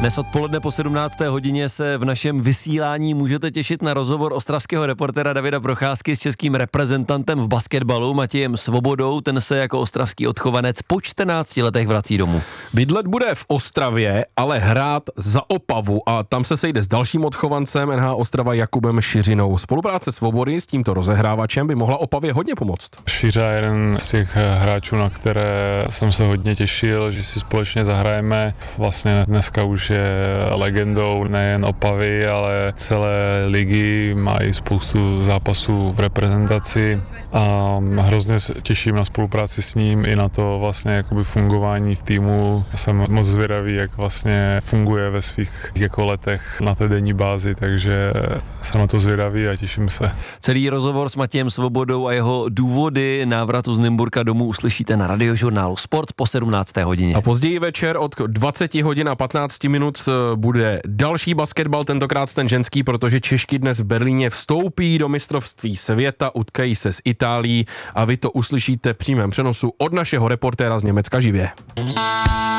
Dnes odpoledne po 17. hodině se v našem vysílání můžete těšit na rozhovor ostravského reportéra Davida Procházky s českým reprezentantem v basketbalu Matějem Svobodou. Ten se jako ostravský odchovanec po 14 letech vrací domů. Bydlet bude v Ostravě, ale hrát za Opavu a tam se sejde s dalším odchovancem NH Ostrava Jakubem Šiřinou. Spolupráce Svobody s tímto rozehrávačem by mohla Opavě hodně pomoct. Šiřa je jeden z těch hráčů, na které jsem se hodně těšil, že si společně zahrajeme. Vlastně dneska už je legendou nejen Opavy, ale celé ligy, má i spoustu zápasů v reprezentaci a hrozně se těším na spolupráci s ním i na to vlastně jakoby fungování v týmu. Jsem moc zvědavý, jak vlastně funguje ve svých jako letech na té denní bázi, takže jsem na to zvědavý a těším se. Celý rozhovor s Matějem Svobodou a jeho důvody návratu z Nymburka domů uslyšíte na Radiožurnálu Sport po 17. hodině. A později večer od 20 hodin a 15 minut bude další basketbal, tentokrát ten ženský, protože Češky dnes v Berlíně vstoupí do mistrovství světa, utkají se s Itálií a vy to uslyšíte v přímém přenosu od našeho reportéra z Německa živě.